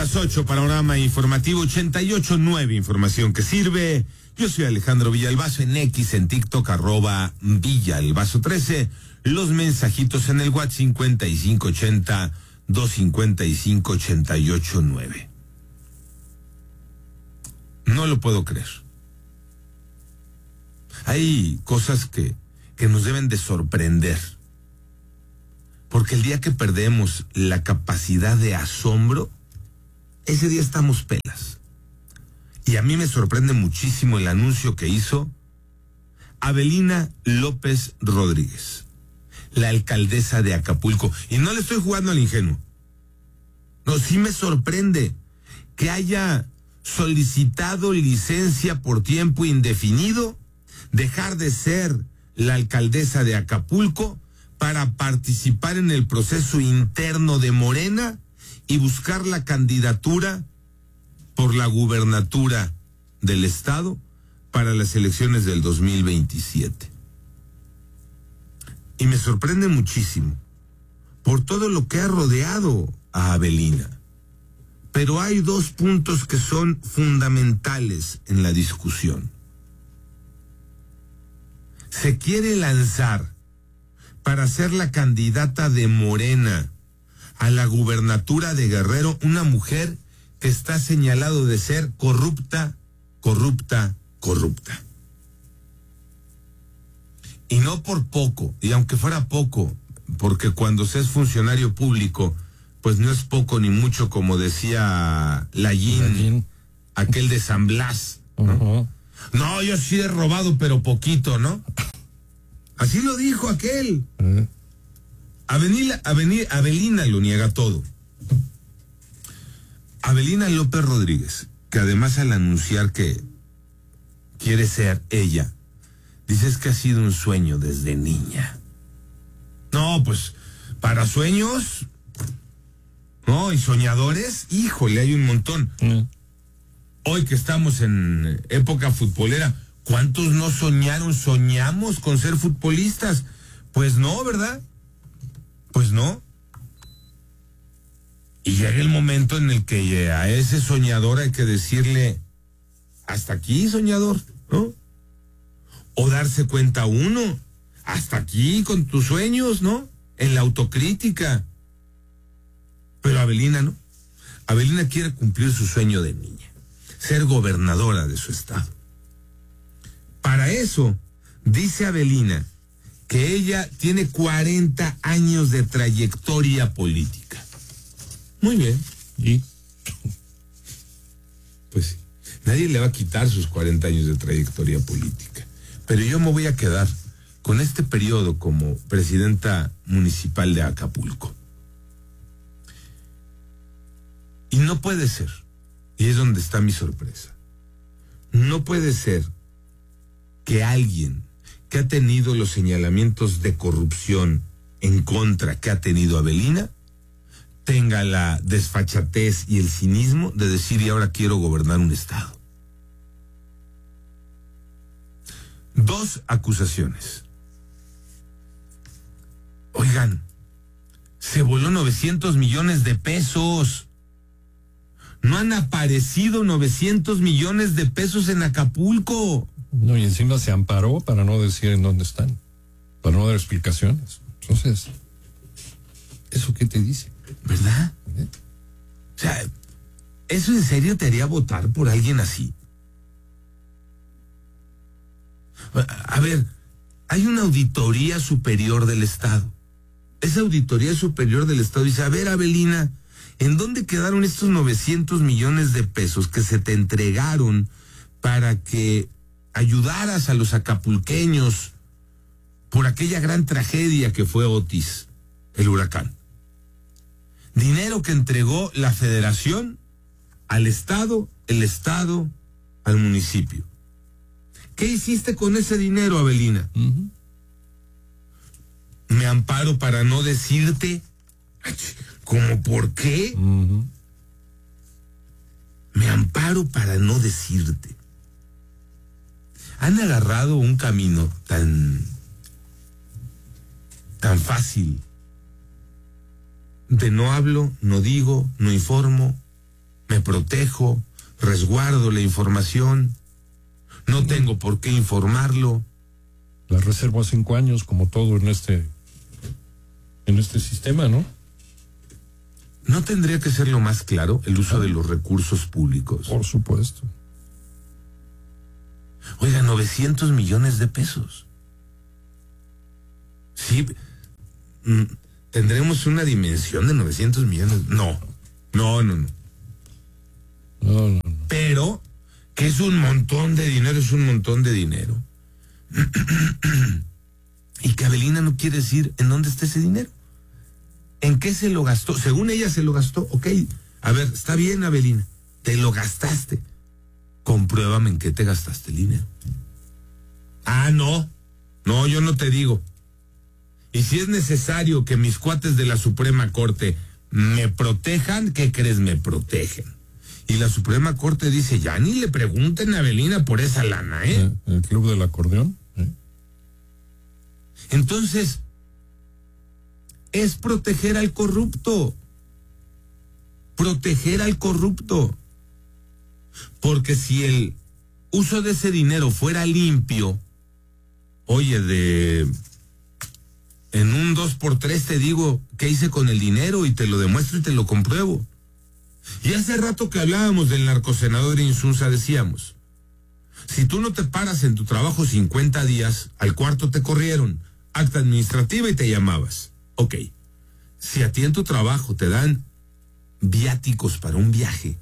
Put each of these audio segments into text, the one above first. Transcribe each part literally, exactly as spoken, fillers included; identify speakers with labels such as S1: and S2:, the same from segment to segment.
S1: las ocho, panorama informativo ochenta y ocho punto nueve, información que sirve. Yo soy Alejandro Villalbazo, en X, en TikTok, arroba Villalbazo trece. Los mensajitos en el WhatsApp cincuenta y cinco ochenta, doscientos cincuenta y cinco, ochenta y ocho nueve. No lo puedo creer. Hay cosas que, que nos deben de sorprender. Porque el día que perdemos la capacidad de asombro, ese día estamos pelas. Y a mí me sorprende muchísimo el anuncio que hizo Avelina López Rodríguez, la alcaldesa de Acapulco. Y no le estoy jugando al ingenuo. No, sí me sorprende que haya solicitado licencia por tiempo indefinido, dejar de ser la alcaldesa de Acapulco para participar en el proceso interno de Morena y buscar la candidatura por la gubernatura del estado para las elecciones del dos mil veintisiete. Y me sorprende muchísimo por todo lo que ha rodeado a Avelina. Pero hay dos puntos que son fundamentales en la discusión. Se quiere lanzar para ser la candidata de Morena a la gubernatura de Guerrero, una mujer que está señalado de ser corrupta, corrupta, corrupta. Y no por poco, y aunque fuera poco, porque cuando se es funcionario público, pues no es poco ni mucho, como decía Lallín, aquel de San Blas, ¿no? Uh-huh. No, yo sí he robado, pero poquito, ¿no? Así lo dijo aquel. Uh-huh. Avenida, Avenida, Avelina lo niega todo. Avelina López Rodríguez, que además al anunciar que quiere ser ella, dices que ha sido un sueño desde niña. No, pues, para sueños, no, y soñadores, híjole, hay un montón. Uh-huh. Hoy que estamos en época futbolera, ¿cuántos no soñaron, soñamos con ser futbolistas? Pues no, ¿verdad? Pues no. Y llega el momento en el que a ese soñador hay que decirle, hasta aquí, soñador, ¿no? O darse cuenta uno, hasta aquí con tus sueños, ¿no? En la autocrítica. Pero Avelina no. Avelina quiere cumplir su sueño de niña, ser gobernadora de su estado. Para eso, dice Avelina que ella tiene cuarenta años de trayectoria política. Muy bien. ¿Y? Pues sí, nadie le va a quitar sus cuarenta años de trayectoria política. Pero yo me voy a quedar con este periodo como presidenta municipal de Acapulco. Y no puede ser, y es donde está mi sorpresa, no puede ser que alguien que ha tenido los señalamientos de corrupción en contra que ha tenido Avelina tenga la desfachatez y el cinismo de decir, y ahora quiero gobernar un estado. Dos acusaciones. Oigan, se voló novecientos millones de pesos. No han aparecido novecientos millones de pesos en Acapulco.
S2: No, y encima se amparó para no decir en dónde están, para no dar explicaciones. Entonces, ¿eso qué te dice?
S1: ¿Verdad? ¿Eh? O sea, ¿eso en serio te haría votar por alguien así? A ver, hay una auditoría superior del Estado. Esa auditoría superior del Estado dice, a ver, Avelina, ¿en dónde quedaron estos novecientos millones de pesos que se te entregaron para que ayudaras a los acapulqueños por aquella gran tragedia que fue Otis, el huracán? Dinero que entregó la Federación al Estado, el Estado al municipio. ¿Qué hiciste con ese dinero, Avelina? Uh-huh. Me amparo para no decirte. ¿Cómo por qué? Uh-huh. Me amparo para no decirte. Han agarrado un camino tan tan fácil de no hablo, no digo, no informo, protejo, resguardo la información, no tengo por qué informarlo.
S2: La reservo a cinco años, como todo en este, en este sistema, ¿no?
S1: ¿No tendría que ser lo más claro el uso de los recursos públicos?
S2: Por supuesto.
S1: Oiga, novecientos millones de pesos. Sí, ¿tendremos una dimensión de novecientos millones? No, no, no, no.
S2: No, no, no.
S1: Pero, que es un montón de dinero, es un montón de dinero. Y que Avelina no quiere decir en dónde está ese dinero. ¿En qué se lo gastó? Según ella se lo gastó. Ok, a ver, está bien, Avelina, te lo gastaste. Compruébame en qué te gastaste el dinero. Ah, no, no, yo no te digo. Y si es necesario que mis cuates de la Suprema Corte me protejan, ¿qué crees? Me protegen. Y la Suprema Corte dice, ya ni le pregunten a Avelina por esa lana, ¿eh?
S2: El club del acordeón. ¿eh?
S1: Entonces, es proteger al corrupto. Proteger al corrupto. Porque si el uso de ese dinero fuera limpio, oye, de... en un dos por tres te digo qué hice con el dinero y te lo demuestro y te lo compruebo. Y hace rato que hablábamos del narcosenador Insunza decíamos, si tú no te paras en tu trabajo cincuenta días, al cuarto te corrieron, acta administrativa y te llamabas. Ok, si a ti en tu trabajo te dan viáticos para un viaje,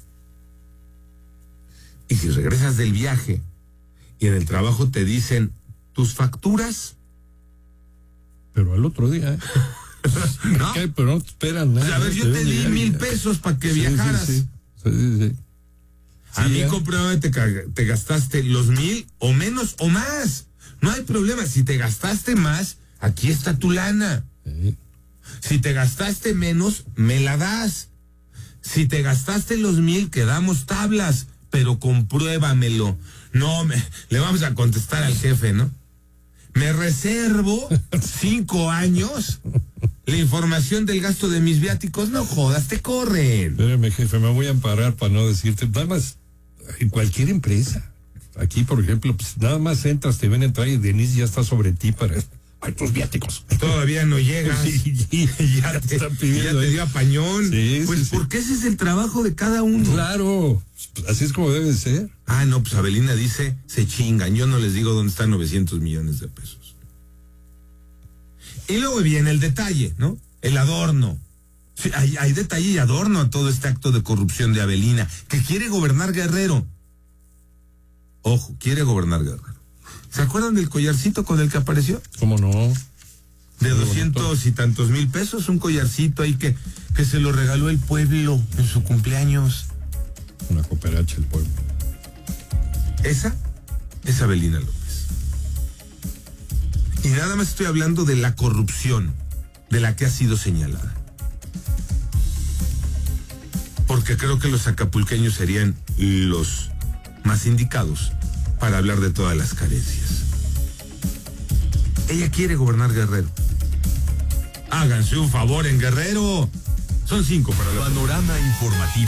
S1: y si regresas del viaje y en el trabajo te dicen tus facturas,
S2: pero al otro día, ¿eh?
S1: ¿no?
S2: Okay, pero no te esperan nada.
S1: O sea, a ver, yo te di mil pesos para que
S2: sí,
S1: viajaras.
S2: Sí, sí, sí, sí.
S1: A
S2: sí,
S1: mí,
S2: ¿eh?
S1: compruébame, te, te gastaste los mil o menos o más. No hay problema. Si te gastaste más, aquí está tu lana.
S2: Sí.
S1: Si te gastaste menos, me la das. Si te gastaste los mil, quedamos tablas, pero compruébamelo. No, me, le vamos a contestar al jefe, ¿no? Me reservo cinco años la información del gasto de mis viáticos. No jodas, te corren.
S2: Espérame, jefe, me voy a amparar para no decirte. Nada más, en cualquier empresa. Aquí, por ejemplo, pues nada más entras, te ven entrar y Denise ya está sobre ti para... ¡Ay, tus viáticos!
S1: Todavía no llegas.
S2: Sí,
S1: y ya,
S2: ya
S1: te,
S2: te, pidiendo,
S1: ya te dio apañón.
S2: Sí,
S1: pues
S2: sí,
S1: porque sí. Ese es el trabajo de cada uno.
S2: Claro, pues, así es como debe ser.
S1: Ah, no, pues Avelina dice, se chingan. Yo no les digo dónde están novecientos millones de pesos. Y luego viene el detalle, ¿no? El adorno. Sí, hay, hay detalle y adorno a todo este acto de corrupción de Avelina, que quiere gobernar Guerrero. Ojo, quiere gobernar Guerrero. ¿Se acuerdan del collarcito con el que apareció?
S2: ¿Cómo no?
S1: De doscientos y tantos mil pesos, un collarcito ahí que, que se lo regaló el pueblo en su cumpleaños.
S2: Una cooperacha el pueblo.
S1: Esa es Avelina López. Y nada más estoy hablando de la corrupción de la que ha sido señalada. Porque creo que los acapulqueños serían los más indicados para hablar de todas las carencias. Ella quiere gobernar Guerrero. Háganse un favor en Guerrero. Son cinco para la...
S3: Panorama informativo.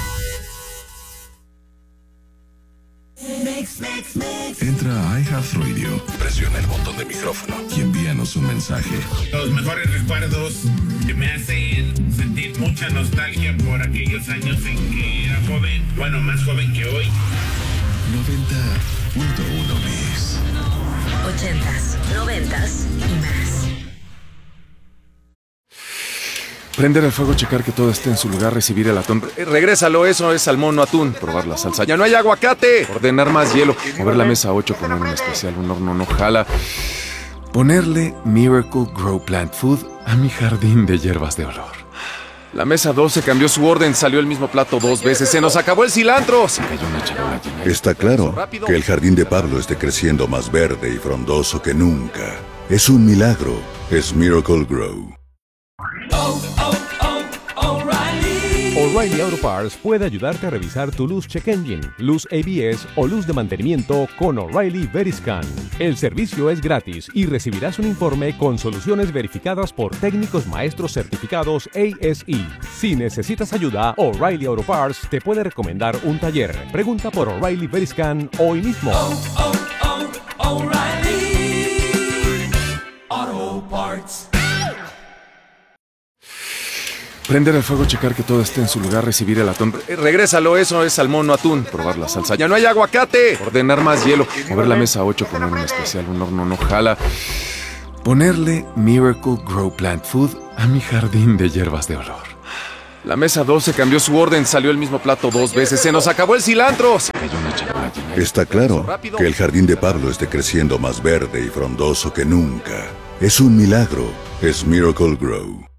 S3: Entra a iHeartRadio, presiona el botón de micrófono y envíanos un mensaje.
S4: Los mejores recuerdos que me hacen sentir mucha nostalgia por aquellos años en que era joven, bueno, más joven que hoy.
S3: noventa punto uno Mix.
S5: Ochentas, noventas y más.
S6: Prender el fuego, checar que todo esté en su lugar, recibir el atún. Eh, regrésalo, eso es salmón, no atún. Probar la salsa. ¡Ya no hay aguacate! Ordenar más hielo. Mover la mesa ocho, poner un especial, un horno no jala. Ponerle Miracle Grow Plant Food a mi jardín de hierbas de olor. La mesa doce cambió su orden, salió el mismo plato dos veces. ¡Se nos acabó el cilantro! Se cayó una charola llena.
S7: Está claro que el jardín de Pablo esté creciendo más verde y frondoso que nunca. Es un milagro. Es Miracle Grow.
S8: Oh, oh, oh, O'Reilly. O'Reilly Auto Parts puede ayudarte a revisar tu luz check engine, luz A B S o luz de mantenimiento con O'Reilly Veriscan. El servicio es gratis y recibirás un informe con soluciones verificadas por técnicos maestros certificados A S E. Si necesitas ayuda, O'Reilly Auto Parts te puede recomendar un taller. Pregunta por O'Reilly Veriscan hoy mismo.
S9: Oh, oh, oh, O'Reilly Auto Parts.
S6: Prender el fuego, checar que todo esté en su lugar, recibir el atún. Eh, regrésalo, eso es salmón, no atún. Probar la salsa. ¡Ya no hay aguacate! Ordenar más hielo. Mover la mesa ocho, poner un especial, un horno no jala. Ponerle Miracle Grow Plant Food a mi jardín de hierbas de olor. La mesa doce cambió su orden, salió el mismo plato dos veces. ¡Se nos acabó el cilantro! Se cayó una charola llena de-
S7: Está claro que el jardín de Pablo esté creciendo más verde y frondoso que nunca. Es un milagro. Es Miracle Grow.